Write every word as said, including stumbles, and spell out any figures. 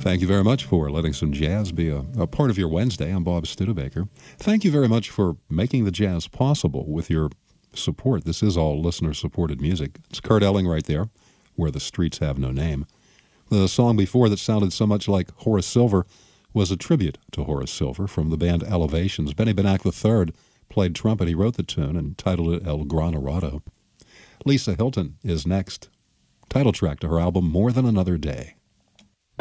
Thank you very much for letting some jazz be a, a part of your Wednesday. I'm Bob Studebaker. Thank you very much for making the jazz possible with your support. This is all listener-supported music. It's Kurt Elling right there, Where the Streets Have No Name. The song before that sounded so much like Horace Silver was a tribute to Horace Silver from the band Elevations. Benny Benack the third played trumpet. He wrote the tune and titled it El Granarado. Lisa Hilton is next. Title track to her album More Than Another Day.